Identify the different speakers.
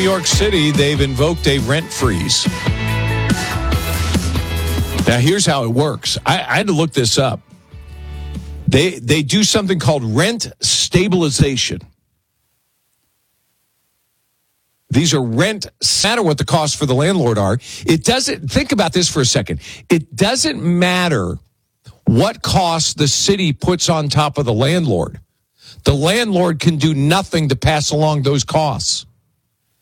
Speaker 1: York City, they've invoked a rent freeze. Now, here's how it works. I had to look this up. They do something called rent stabilization. These are rent, no matter what the costs for the landlord are. It doesn't, think about this for a second. It doesn't matter what costs the city puts on top of the landlord. The landlord can do nothing to pass along those costs.